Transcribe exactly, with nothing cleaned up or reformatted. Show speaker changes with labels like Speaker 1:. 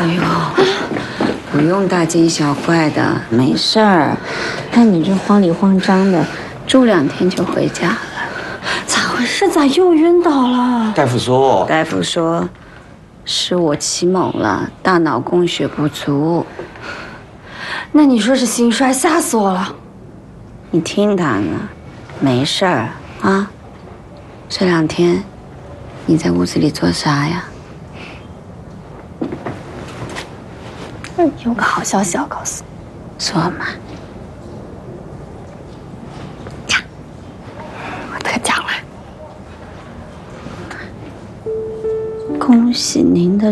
Speaker 1: 哎呦，不用大惊小怪的，没事儿。看你这慌里慌张的，住两天就回家了。
Speaker 2: 咋回事？咋又晕倒了？
Speaker 3: 大夫说，
Speaker 1: 大夫说，是我起猛了，大脑供血不足。
Speaker 2: 那你说是心衰，吓死我了。
Speaker 1: 你听他呢，没事儿啊。这两天你在屋子里做啥呀？
Speaker 2: 有个好消息要告诉你。
Speaker 1: 说嘛。
Speaker 2: 呀，我得奖了。
Speaker 1: 恭喜您的